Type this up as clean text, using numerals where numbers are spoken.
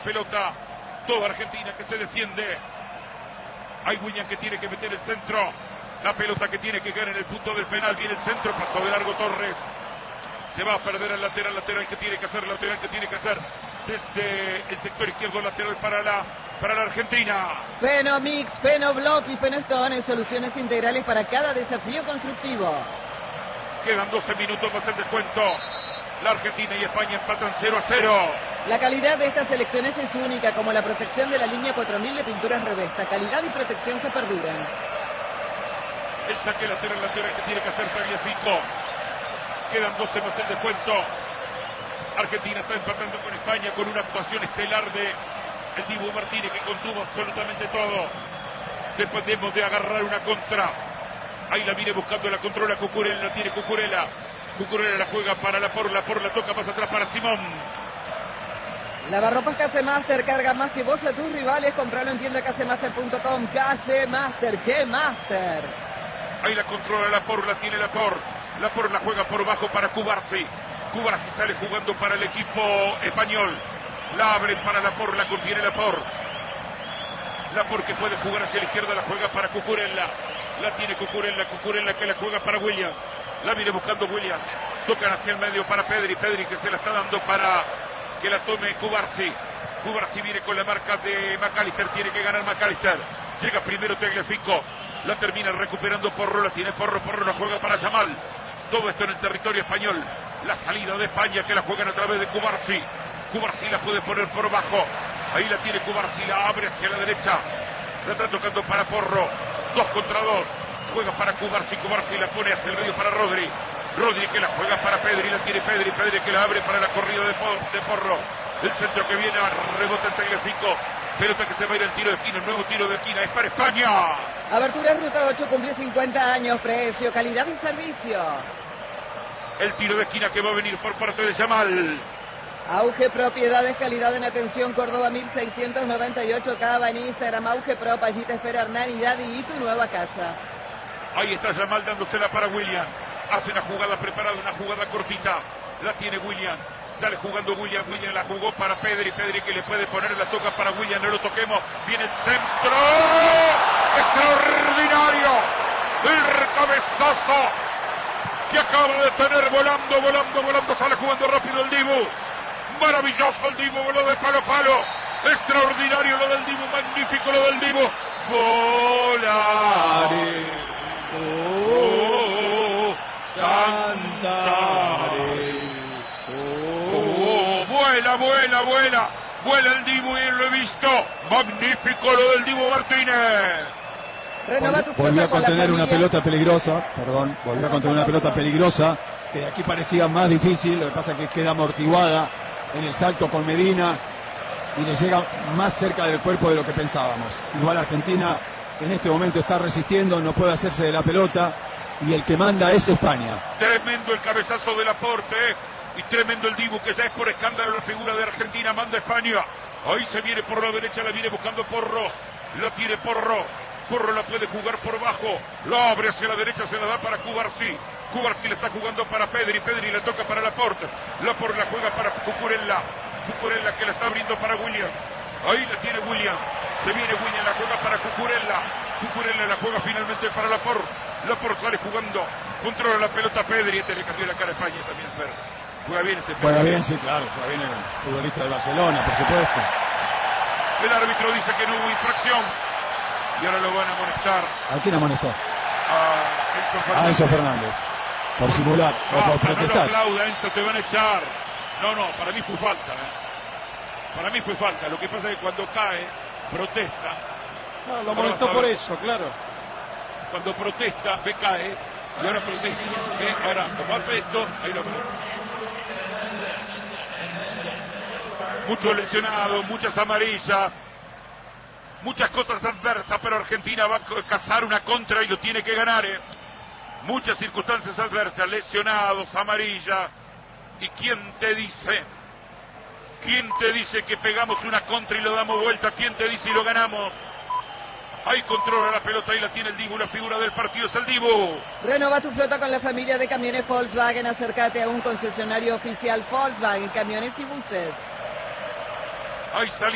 pelota. Toda Argentina que se defiende. Hay William que tiene que meter el centro. La pelota que tiene que caer en el punto del penal. Viene el centro, pasó de largo Torres. Se va a perder el lateral que tiene que hacer, desde el sector izquierdo, lateral para la Argentina. Fenomix, Fenoblock y Fenostone, soluciones integrales para cada desafío constructivo. Quedan 12 minutos más el descuento. La Argentina y España empatan 0-0. La calidad de estas selecciones es única, como la protección de la línea 4000 de pinturas Revesta. Calidad y protección que perduran. El saque lateral que tiene que hacer Tagliafico. Quedan 12 más el descuento. Argentina está empatando con España con una actuación estelar de el Dibu Martínez, que contuvo absolutamente todo. Después de agarrar una contra. Ahí la viene buscando, la controla Cucurella, la tiene Cucurella. Cucurella la juega para la toca más atrás para Simón. Lavarropas Casemaster, carga más que vos a tus rivales. Compralo en tiendacasemaster.com. Casemaster, ¡qué master! Ahí la controla la tiene la juega por bajo para Cubarsi. Cubarsi sale jugando para el equipo español. La abre para la contiene La que puede jugar hacia la izquierda, la juega para Cucurella. La tiene Cucurella que la juega para Williams. La viene buscando Williams. Tocan hacia el medio para Pedri que se la está dando para que la tome Cubarsi. Cubarsi viene con la marca de McAllister, tiene que ganar McAllister. Llega primero Tagliafico. La termina recuperando Porro, la tiene Porro la juega para Yamal. Todo esto en el territorio español. La salida de España que la juegan a través de Cubarsi. Cubarsi la puede poner por bajo. Ahí la tiene Cubarsi, la abre hacia la derecha. La está tocando para Porro. 2 contra 2. Juega para Cubarsi la pone hacia el medio para Rodri. Rodri que la juega para Pedri, la tiene Pedri que la abre para la corrida de Porro. El centro que viene, rebota el Tagliafico. Pelota que se va a ir al tiro de esquina, el nuevo tiro de esquina, es para España. Abertura Ruta 8 cumple 50 años, precio, calidad y servicio. El tiro de esquina que va a venir por parte de Yamal. Auge Propiedades, calidad en atención, Córdoba 1698, Cava en Instagram, Auge Pro, allí te espera Hernán y tu nueva casa. Ahí está Yamal dándosela para William. Hace una jugada preparada, una jugada cortita. La tiene William. Sale jugando William la jugó para Pedri que le puede poner, la toca para William, no lo toquemos. Viene el centro. Extraordinario. El cabezazo que acaba de tener volando. Sale jugando rápido el Dibu. Maravilloso el Dibu, voló de palo a palo. Extraordinario lo del Dibu, magnífico lo del Dibu. Volare. Cantare. Vuela el Dibu y lo he visto. Magnífico lo del Dibu Martínez. Volvió a contener una pelota peligrosa, que de aquí parecía más difícil. Lo que pasa es que queda amortiguada en el salto con Medina y le llega más cerca del cuerpo de lo que pensábamos. Igual Argentina en este momento está resistiendo, no puede hacerse de la pelota y el que manda es España. Tremendo el cabezazo del aporte, y tremendo el Dibu, que ya es por escándalo la figura de Argentina. Manda España. Ahí se viene por la derecha, la viene buscando Porro. La tiene Porro la puede jugar por bajo. La abre hacia la derecha, se la da para Cubarsi. Cubarsi le está jugando para Pedri le toca para Laporte. Laporte la juega para Cucurella que la está abriendo para William. Ahí la tiene William. Se viene William, la juega para Cucurella la juega finalmente para Laporte sale jugando. Controla la pelota Pedri. Le cambió la cara a España también, Fer. Juega bien este Pedri. Juega bien, sí, claro. Juega bien el futbolista del Barcelona, por supuesto. El árbitro dice que no hubo infracción. Y ahora lo van a amonestar. ¿A quién amonestó? A Enzo Fernández. Por simular o por protestar. No lo aplauda, Enzo, te van a echar. No, para mí fue falta. Para mí fue falta. Lo que pasa es que cuando cae, protesta. No, lo amonestó por eso, claro. Cuando protesta, cae. Y ahora protesta. Ahora, como hace esto, ahí lo amonesta. Muchos lesionados, muchas amarillas. Muchas cosas adversas, pero Argentina va a cazar una contra y lo tiene que ganar. Muchas circunstancias adversas, lesionados, amarilla. ¿Y quién te dice que pegamos una contra y lo damos vuelta? ¿Quién te dice y lo ganamos? Ahí controla la pelota, ahí la tiene el Dibu, la figura del partido es el Dibu. Renova tu flota con la familia de camiones Volkswagen. Acércate a un concesionario oficial Volkswagen, camiones y buses. Ahí salió.